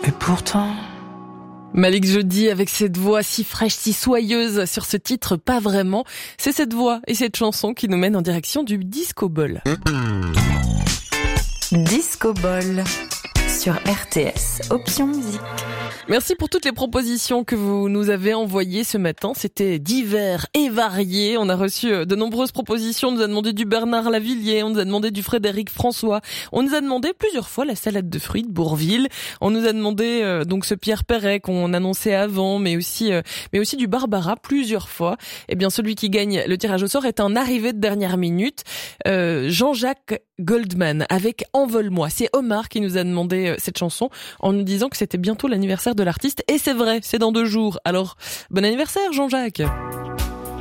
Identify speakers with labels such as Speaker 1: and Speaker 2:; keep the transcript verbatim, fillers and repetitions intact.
Speaker 1: Et pourtant...
Speaker 2: Malik Jeudi avec cette voix si fraîche, si soyeuse sur ce titre, pas vraiment. C'est cette voix et cette chanson qui nous mènent en direction du Disco Ball.
Speaker 3: Disco Ball sur R T S, option musique.
Speaker 2: Merci pour toutes les propositions que vous nous avez envoyées ce matin. C'était divers et varié. On a reçu de nombreuses propositions. On nous a demandé du Bernard Lavillier, on nous a demandé du Frédéric François. On nous a demandé plusieurs fois la salade de fruits de Bourvil. On nous a demandé euh, donc ce Pierre Perret qu'on annonçait avant, mais aussi euh, mais aussi du Barbara plusieurs fois. Eh bien, celui qui gagne le tirage au sort est un arrivé de dernière minute, euh, Jean-Jacques Goldman avec Envole-moi. C'est Omar qui nous a demandé cette chanson en nous disant que c'était bientôt l'anniversaire de l'artiste. Et c'est vrai, c'est dans deux jours. Alors, bon anniversaire Jean-Jacques.